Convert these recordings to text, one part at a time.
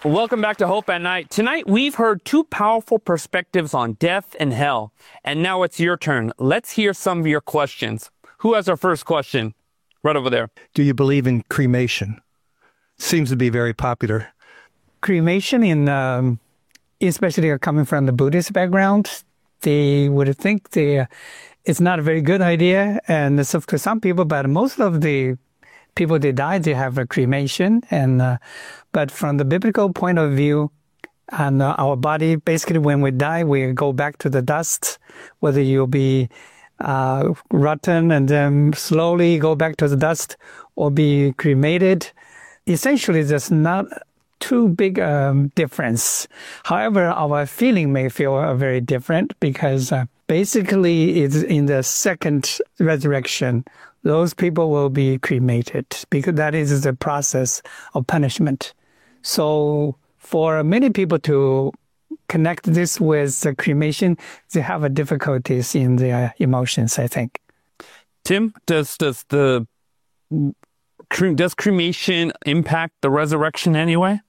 Welcome back to Hope at Night. Tonight, we've heard two powerful perspectives on death and hell. And now it's your turn. Let's hear some of your questions. Who has our first question? Right over there. Do you believe in cremation? Seems to be very popular. Cremation, especially coming from the Buddhist background, they would think it's not a very good idea. And so to some people, but most of the people they die, they have a cremation. But from the biblical point of view, and our body, basically when we die, we go back to the dust, whether you'll be rotten and then slowly go back to the dust or be cremated. Essentially, there's not too big difference. However, our feeling may feel very different because basically it's in the second resurrection, those people will be cremated because that is the process of punishment. So for many people to connect this with the cremation, they have difficulties in their emotions, I think. Tim, does cremation impact the resurrection anyway?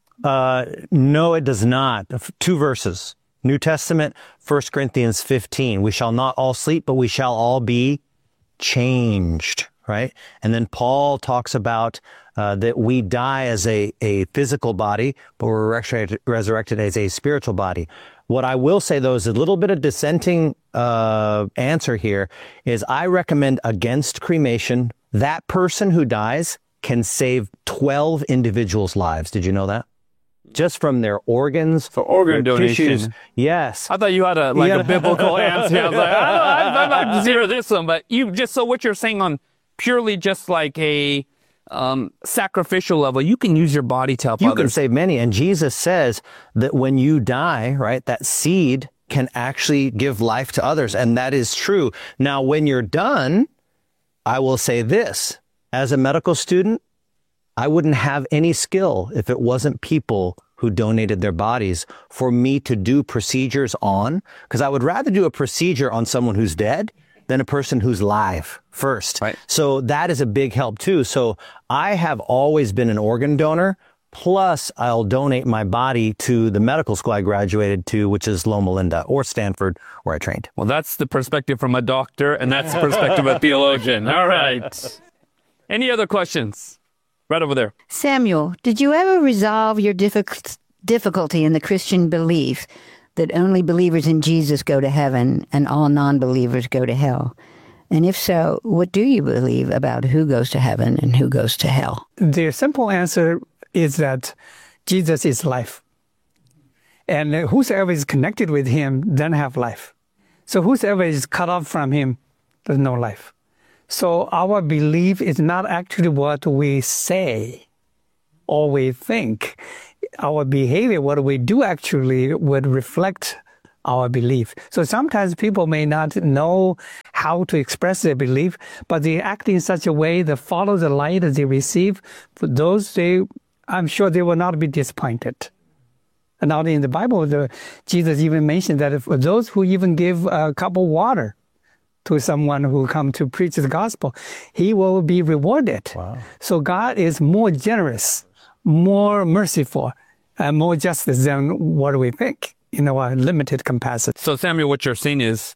No, it does not. Two verses. New Testament, 1 Corinthians 15. We shall not all sleep, but we shall all be changed, right? And then Paul talks about that we die as a physical body, but we're resurrected as a spiritual body. What I will say, though, is a little bit of dissenting answer here is I recommend against cremation. That person who dies can save 12 individuals' lives. Did you know that? Just from their organs. For organ donation. Tissues. Yes. I thought you had a biblical answer. I was like, I'd like to hear this one, but so what you're saying on purely just like a sacrificial level, you can use your body to help others. You can save many. And Jesus says that when you die, right, that seed can actually give life to others. And that is true. Now, when you're done, I will say this. As a medical student, I wouldn't have any skill if it wasn't people who donated their bodies for me to do procedures on, because I would rather do a procedure on someone who's dead than a person who's live first. Right. So that is a big help too. So I have always been an organ donor. Plus, I'll donate my body to the medical school I graduated to, which is Loma Linda or Stanford, where I trained. Well, that's the perspective from a doctor, and that's the perspective of a theologian. All right. Any other questions? Right over there. Samuel, did you ever resolve your difficulty in the Christian belief that only believers in Jesus go to heaven and all non-believers go to hell? And if so, what do you believe about who goes to heaven and who goes to hell? The simple answer is that Jesus is life. And whosoever is connected with him then have life. So whosoever is cut off from him, there's no life. So our belief is not actually what we say or we think. Our behavior, what we do actually would reflect our belief. So sometimes people may not know how to express their belief, but they act in such a way that follow the light that they receive. For those, I'm sure they will not be disappointed. And now in the Bible, Jesus even mentioned that for those who even give a cup of water to someone who come to preach the gospel, he will be rewarded. Wow. So God is more generous, more merciful, and more justice than what we think in our limited capacity. So, Samuel, what you're saying is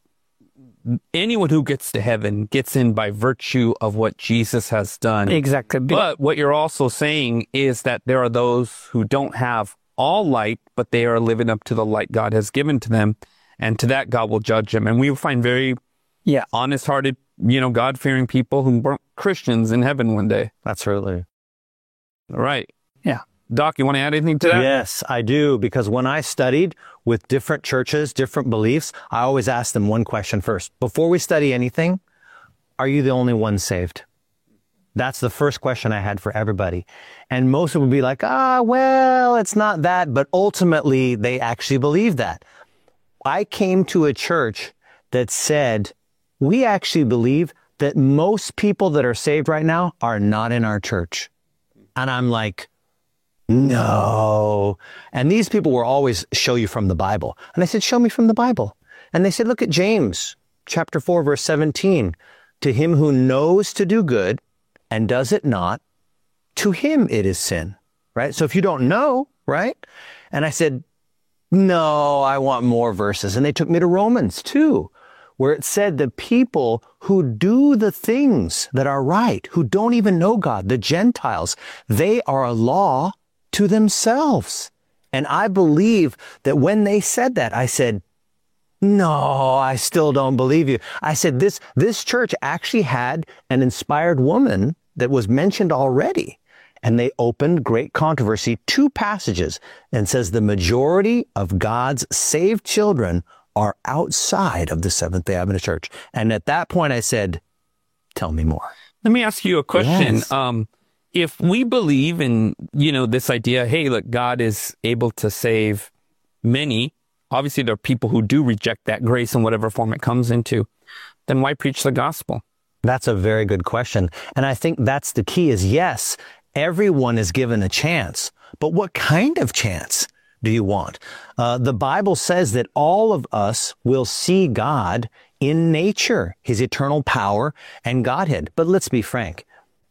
anyone who gets to heaven gets in by virtue of what Jesus has done. Exactly. But what you're also saying is that there are those who don't have all light, but they are living up to the light God has given to them. And to that, God will judge them. And we will find very honest-hearted, God-fearing people who weren't Christians in heaven one day. Absolutely. All right. Yeah. Doc, you want to add anything to that? Yes, I do. Because when I studied with different churches, different beliefs, I always ask them one question first. Before we study anything, are you the only one saved? That's the first question I had for everybody. And most would be like, well, it's not that. But ultimately, they actually believe that. I came to a church that said, we actually believe that most people that are saved right now are not in our church. And I'm like, no. And these people will always show you from the Bible. And I said, show me from the Bible. And they said, look at James chapter 4, verse 17. To him who knows to do good and does it not, to him it is sin, right? So if you don't know, right? And I said, no, I want more verses. And they took me to Romans 2, where it said the people who do the things that are right, who don't even know God, the Gentiles, they are a law to themselves. And I believe that when they said that, I said, no, I still don't believe you. I said, this church actually had an inspired woman that was mentioned already. And they opened great controversy, 2 passages, and says the majority of God's saved children are outside of the Seventh-day Adventist Church. And at that point, I said, tell me more. Let me ask you a question. Yes. If we believe in, this idea, hey, look, God is able to save many, obviously there are people who do reject that grace in whatever form it comes into, then why preach the gospel? That's a very good question. And I think that's the key is, yes, everyone is given a chance, but what kind of chance do you want? The Bible says that all of us will see God in nature, his eternal power and Godhead. But let's be frank.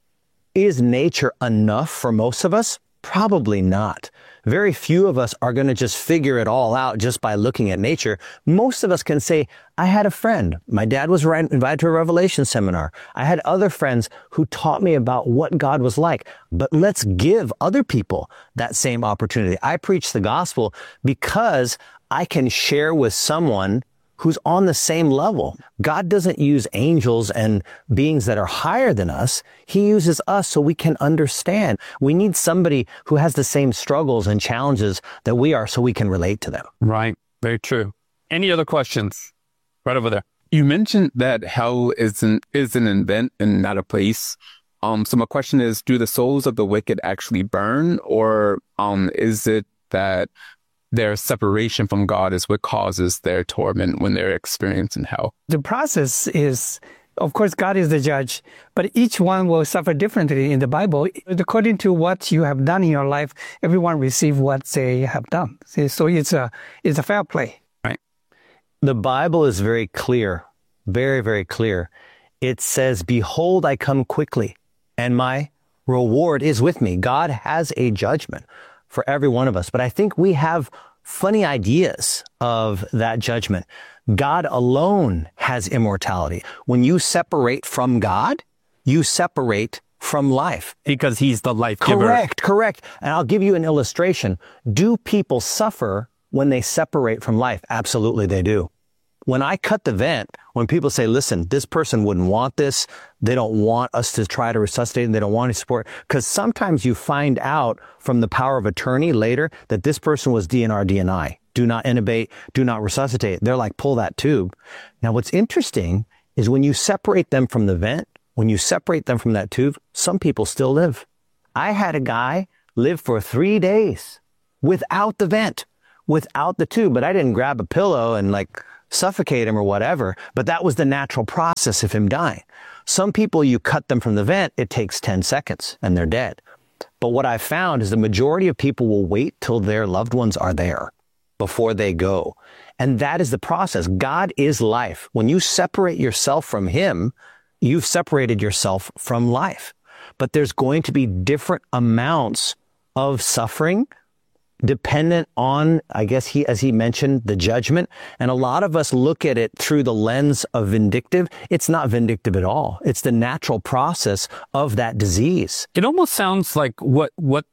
Is nature enough for most of us? Probably not. Very few of us are going to just figure it all out just by looking at nature. Most of us can say, I had a friend. My dad was invited to a Revelation seminar. I had other friends who taught me about what God was like. But let's give other people that same opportunity. I preach the gospel because I can share with someone who's on the same level. God doesn't use angels and beings that are higher than us. He uses us so we can understand. We need somebody who has the same struggles and challenges that we are so we can relate to them. Right. Very true. Any other questions? Right over there. You mentioned that hell is an event and not a place. So my question is, do the souls of the wicked actually burn, or is it that their separation from God is what causes their torment when they're experiencing hell? The process is, of course, God is the judge, but each one will suffer differently in the Bible. According to what you have done in your life, everyone receive what they have done. So it's a fair play. Right. The Bible is very clear, very, very clear. It says, behold, I come quickly, and my reward is with me. God has a judgment for every one of us. But I think we have funny ideas of that judgment. God alone has immortality. When you separate from God, you separate from life. Because he's the life giver. Correct. And I'll give you an illustration. Do people suffer when they separate from life? Absolutely they do. When I cut the vent, when people say, listen, this person wouldn't want this, they don't want us to try to resuscitate them, they don't want any support, because sometimes you find out from the power of attorney later that this person was DNR, DNI. Do not intubate, do not resuscitate. They're like, pull that tube. Now, what's interesting is when you separate them from the vent, when you separate them from that tube, some people still live. I had a guy live for 3 days without the vent, without the tube, but I didn't grab a pillow and suffocate him or whatever, but that was the natural process of him dying. Some people, you cut them from the vent, it takes 10 seconds and they're dead. But what I found is the majority of people will wait till their loved ones are there before they go. And that is the process. God is life. When you separate yourself from him, you've separated yourself from life. But there's going to be different amounts of suffering dependent on, I guess as he mentioned, the judgment. And a lot of us look at it through the lens of vindictive. It's not vindictive at all. It's the natural process of that disease. It almost sounds like what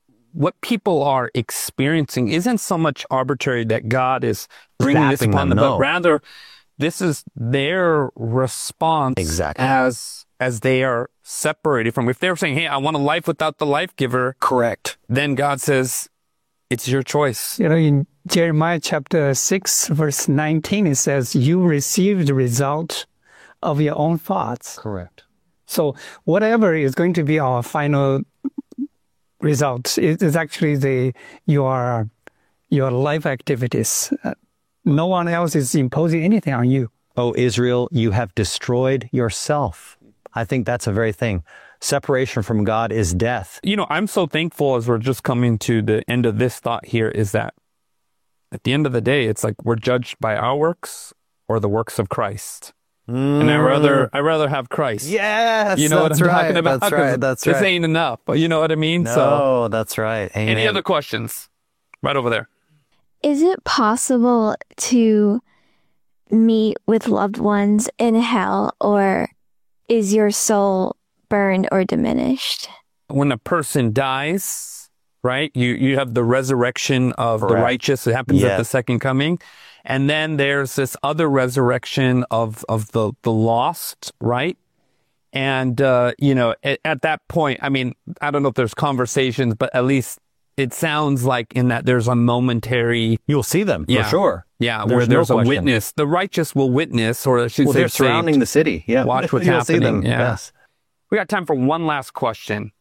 people are experiencing isn't so much arbitrary that God is bringing this upon them, but rather this is their response as they are separated from. If they're saying, hey, I want a life without the life giver. Correct. Then God says, it's your choice. In Jeremiah chapter 6, verse 19, it says, you receive the result of your own thoughts. Correct. So whatever is going to be our final result, it is actually your life activities. No one else is imposing anything on you. Oh, Israel, you have destroyed yourself. I think that's a very thing. Separation from God is death. I'm so thankful as we're just coming to the end of this thought here is that at the end of the day, it's like we're judged by our works or the works of Christ. And I rather have Christ. Yes, you know what I'm talking about? That's right. This ain't enough, but you know what I mean? No, that's right. Amen. Any other questions? Right over there. Is it possible to meet with loved ones in hell, or is your soul burned or diminished? When a person dies, right, you have the resurrection of the righteous. It happens at the second coming. And then there's this other resurrection of the lost, right? And, at that point, I mean, I don't know if there's conversations, but at least it sounds like in that there's a momentary... You'll see them, for sure. Yeah, where there's a witness. The righteous will witness, or I should say, they're surrounding the city. Yeah. Watch what's happening. See them. Yeah. Yes. We got time for one last question.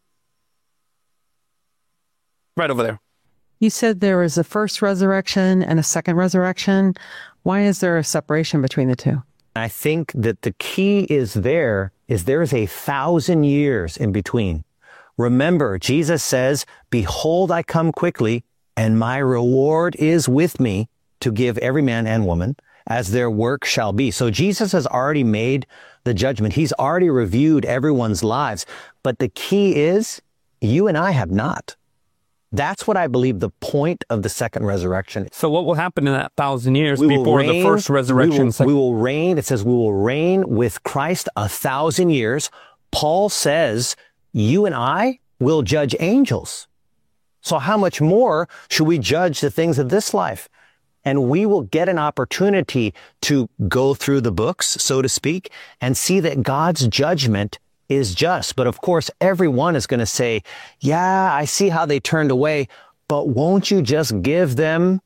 Right over there. You said there was a first resurrection and a second resurrection. Why is there a separation between the two? I think that the key is there is 1,000 years in between. Remember, Jesus says, "Behold, I come quickly, and my reward is with me to give every man and woman as their work shall be." So Jesus has already made the judgment. He's already reviewed everyone's lives. But the key is, you and I have not. That's what I believe the point of the second resurrection is. So what will happen in that 1,000 years before the first resurrection? We will reign. It says we will reign with Christ 1,000 years. Paul says you and I will judge angels. So how much more should we judge the things of this life? And we will get an opportunity to go through the books, so to speak, and see that God's judgment is just. But of course, everyone is going to say, yeah, I see how they turned away, but won't you just give them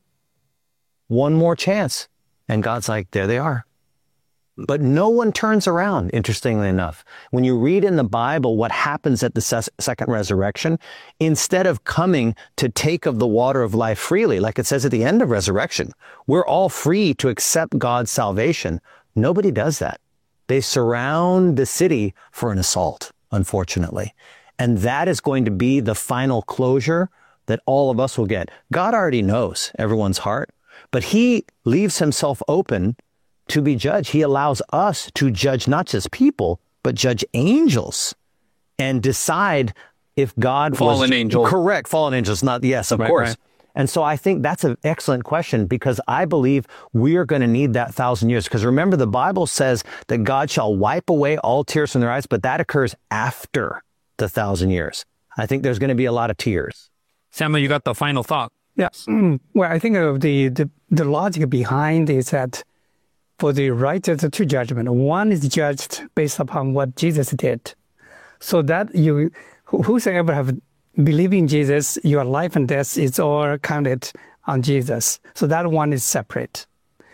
one more chance? And God's like, there they are. But no one turns around, interestingly enough. When you read in the Bible what happens at the second resurrection, instead of coming to take of the water of life freely, like it says at the end of resurrection, we're all free to accept God's salvation. Nobody does that. They surround the city for an assault, unfortunately. And that is going to be the final closure that all of us will get. God already knows everyone's heart, but he leaves himself open to be judged. He allows us to judge not just people, but judge angels and decide if God fallen angels. Correct. Fallen angels. Not, yes, of course. Right. And so I think that's an excellent question, because I believe we are going to need that 1,000 years. Because remember, the Bible says that God shall wipe away all tears from their eyes, but that occurs after the 1,000 years. I think there's going to be a lot of tears. Samuel, you got the final thought. Yes. Well, I think of the logic behind is that for the righteous, there are two judgments. One is judged based upon what Jesus did. So that whosoever have believed in Jesus, your life and death is all counted on Jesus. So that one is separate.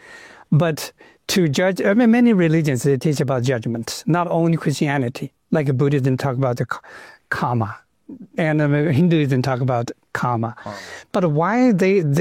But to judge, many religions, they teach about judgment, not only Christianity. Like Buddhism talk about the karma, and Hinduism talk about karma. But why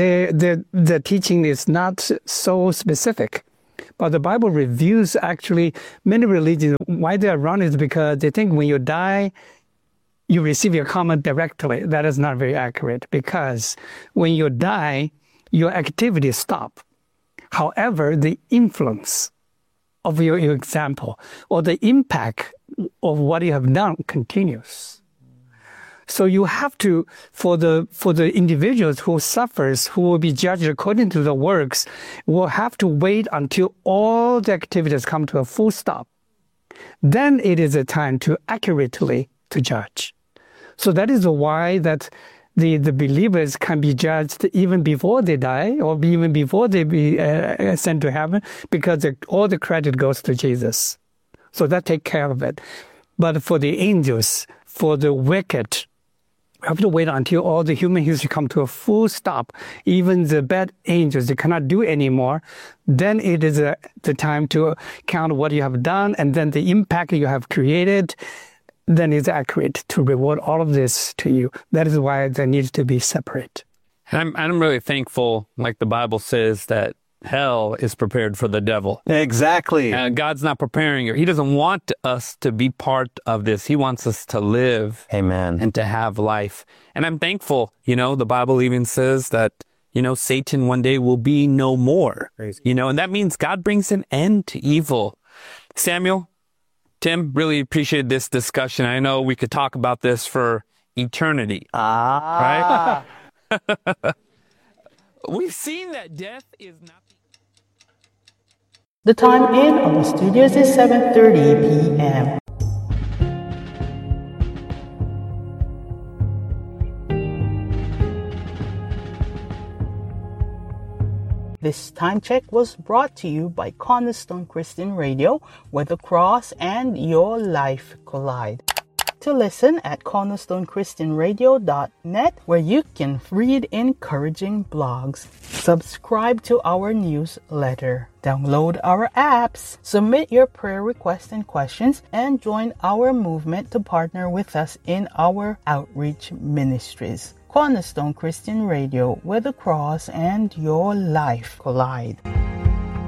the teaching is not so specific? But the Bible reviews actually many religions. Why they are wrong is because they think when you die, you receive your karma directly. That is not very accurate, because when you die, your activities stop. However, the influence of your example or the impact of what you have done continues. So you have to, for the individuals who suffers, who will be judged according to the works, will have to wait until all the activities come to a full stop. Then it is a time to accurately to judge. So that is why that the believers can be judged even before they die, or even before they be sent to heaven, because all the credit goes to Jesus. So that takes care of it. But for the angels, for the wicked, we have to wait until all the human history come to a full stop. Even the bad angels, they cannot do anymore. Then it is the time to count what you have done, and then the impact you have created. Then it's accurate to reward all of this to you. That is why there needs to be separate. And I'm really thankful, like the Bible says, that hell is prepared for the devil. Exactly. And God's not preparing you. He doesn't want us to be part of this. He wants us to live. Amen. And to have life. And I'm thankful, the Bible even says that, Satan one day will be no more. Crazy. And that means God brings an end to evil. Samuel, Tim, really appreciate this discussion. I know we could talk about this for eternity. Right? we've seen that death is not. The time in our studios is 7:30 p.m. This time check was brought to you by Cornerstone Christian Radio, where the cross and your life collide. To listen at cornerstonechristianradio.net, where you can read encouraging blogs. Subscribe to our newsletter. Download our apps. Submit your prayer requests and questions, and join our movement to partner with us in our outreach ministries. Cornerstone Christian Radio, where the cross and your life collide.